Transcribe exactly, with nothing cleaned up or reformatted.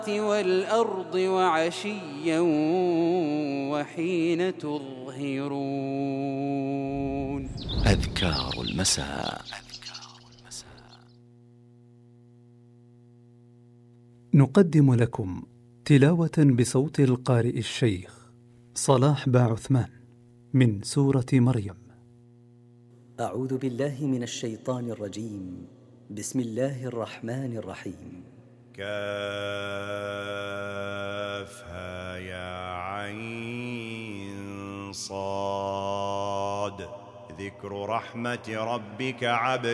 والأرض وعشيا وحين تظهرون. أذكار المساء. نقدم لكم تلاوة بصوت القارئ الشيخ صلاح باعثمان من سورة مريم. أعوذ بالله من الشيطان الرجيم. بسم الله الرحمن الرحيم. كافها يا عين صاد. ذكر رحمة ربك عبده